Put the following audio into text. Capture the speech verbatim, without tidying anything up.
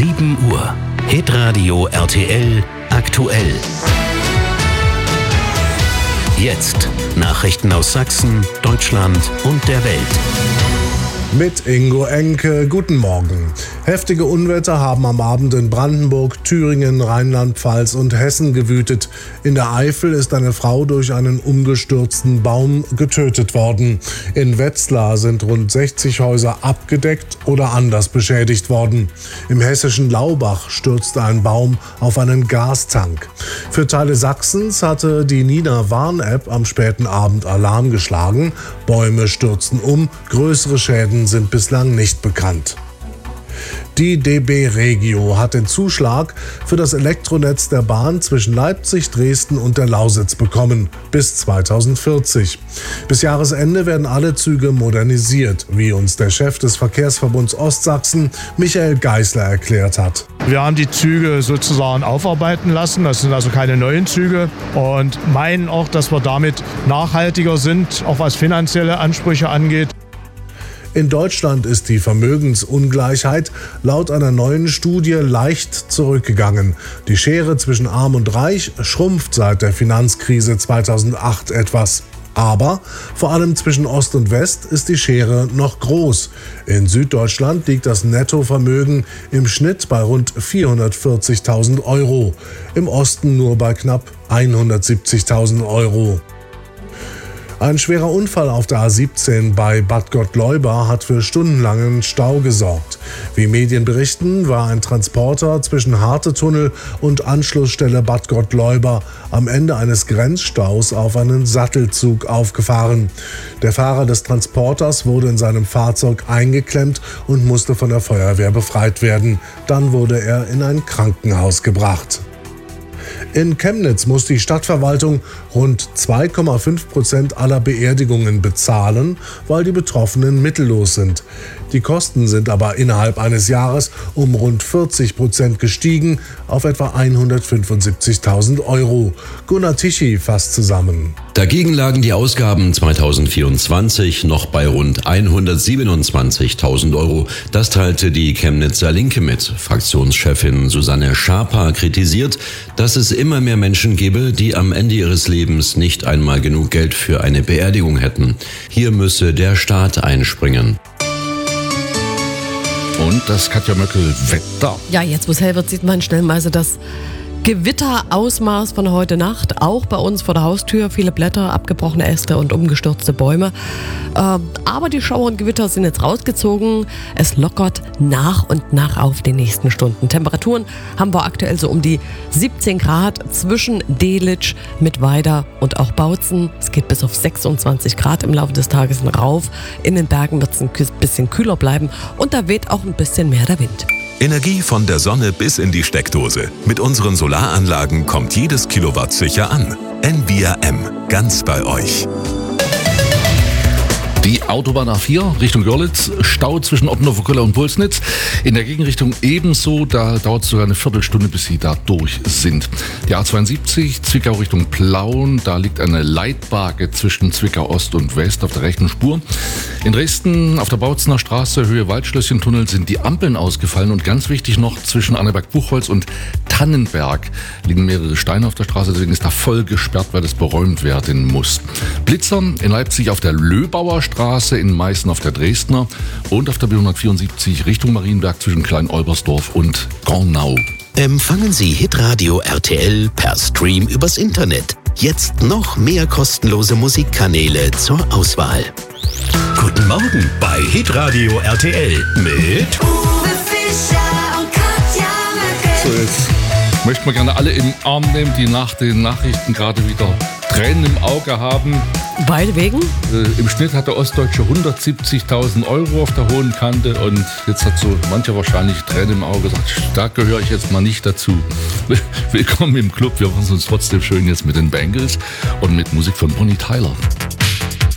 sieben Uhr. Hitradio R T L aktuell. Jetzt Nachrichten aus Sachsen, Deutschland und der Welt. Mit Ingo Enke, guten Morgen. Heftige Unwetter haben am Abend in Brandenburg, Thüringen, Rheinland-Pfalz und Hessen gewütet. In der Eifel ist eine Frau durch einen umgestürzten Baum getötet worden. In Wetzlar sind rund sechzig Häuser abgedeckt oder anders beschädigt worden. Im hessischen Laubach stürzte ein Baum auf einen Gastank. Für Teile Sachsens hatte die Nina-Warn-App am späten Abend Alarm geschlagen. Bäume stürzten um, größere Schäden sind bislang nicht bekannt. Die D B Regio hat den Zuschlag für das Elektronetz der Bahn zwischen Leipzig, Dresden und der Lausitz bekommen, bis zweitausendvierzig. Bis Jahresende werden alle Züge modernisiert, wie uns der Chef des Verkehrsverbunds Ostsachsen, Michael Geisler, erklärt hat. Wir haben die Züge sozusagen aufarbeiten lassen, das sind also keine neuen Züge, und meinen auch, dass wir damit nachhaltiger sind, auch was finanzielle Ansprüche angeht. In Deutschland ist die Vermögensungleichheit laut einer neuen Studie leicht zurückgegangen. Die Schere zwischen Arm und Reich schrumpft seit der Finanzkrise zweitausendacht etwas. Aber vor allem zwischen Ost und West ist die Schere noch groß. In Süddeutschland liegt das Nettovermögen im Schnitt bei rund vierhundertvierzigtausend Euro, im Osten nur bei knapp hundertsiebzigtausend Euro. Ein schwerer Unfall auf der A siebzehn bei Bad Gottleuba hat für stundenlangen Stau gesorgt. Wie Medien berichten, war ein Transporter zwischen Hartetunnel und Anschlussstelle Bad Gottleuba am Ende eines Grenzstaus auf einen Sattelzug aufgefahren. Der Fahrer des Transporters wurde in seinem Fahrzeug eingeklemmt und musste von der Feuerwehr befreit werden. Dann wurde er in ein Krankenhaus gebracht. In Chemnitz muss die Stadtverwaltung rund zwei Komma fünf Prozent aller Beerdigungen bezahlen, weil die Betroffenen mittellos sind. Die Kosten sind aber innerhalb eines Jahres um rund vierzig Prozent gestiegen auf etwa hundertfünfundsiebzigtausend Euro. Gunnar Tichy fasst zusammen. Dagegen lagen die Ausgaben zweitausendvierundzwanzig noch bei rund hundertsiebenundzwanzigtausend Euro. Das teilte die Chemnitzer Linke mit. Fraktionschefin Susanne Schaper kritisiert, dass es immer mehr Menschen gebe, die am Ende ihres Lebens nicht einmal genug Geld für eine Beerdigung hätten. Hier müsse der Staat einspringen. Und das Katja Möckel Wetter. Ja, jetzt wo es hell wird, sieht man stellenweise das Gewitterausmaß von heute Nacht. Auch bei uns vor der Haustür viele Blätter, abgebrochene Äste und umgestürzte Bäume. Äh, aber die Schauer und Gewitter sind jetzt rausgezogen. Es lockert nach und nach auf den nächsten Stunden. Temperaturen haben wir aktuell so um die siebzehn Grad zwischen Delitzsch, Mittweida und auch Bautzen. Es geht bis auf sechsundzwanzig Grad im Laufe des Tages rauf. In den Bergen wird es ein bisschen kühler bleiben und da weht auch ein bisschen mehr der Wind. Energie von der Sonne bis in die Steckdose. Mit unseren Solaranlagen kommt jedes Kilowatt sicher an. N V R M, ganz bei euch. Die Autobahn A vier Richtung Görlitz, Stau zwischen Ottenhofer-Köller und Pulsnitz. In der Gegenrichtung ebenso, da dauert es sogar eine Viertelstunde, bis Sie da durch sind. Die A zweiundsiebzig, Zwickau Richtung Plauen, da liegt eine Leitbarke zwischen Zwickau Ost und West auf der rechten Spur. In Dresden auf der Bautzener Straße, Höhe Waldschlösschen-Tunnel, sind die Ampeln ausgefallen und ganz wichtig noch, zwischen Annaberg-Buchholz und Tannenberg liegen mehrere Steine auf der Straße, deswegen ist da voll gesperrt, weil das beräumt werden muss. Blitzer in Leipzig auf der Löbauer Straße, in Meißen auf der Dresdner und auf der B hundertvierundsiebzig Richtung Marienberg zwischen Klein-Olbersdorf und Gornau. Empfangen Sie Hitradio R T L per Stream übers Internet. Jetzt noch mehr kostenlose Musikkanäle zur Auswahl. Guten Morgen bei Hitradio R T L mit Uwe Fischer und Katja Möckel. So, jetzt möchten wir gerne alle im Arm nehmen, die nach den Nachrichten gerade wieder Tränen im Auge haben. Weil wegen? Äh, Im Schnitt hat der Ostdeutsche hundertsiebzigtausend Euro auf der hohen Kante und jetzt hat so mancher wahrscheinlich Tränen im Auge gesagt, da gehöre ich jetzt mal nicht dazu. Willkommen im Club, wir machen es uns trotzdem schön jetzt mit den Bangles und mit Musik von Bonnie Tyler.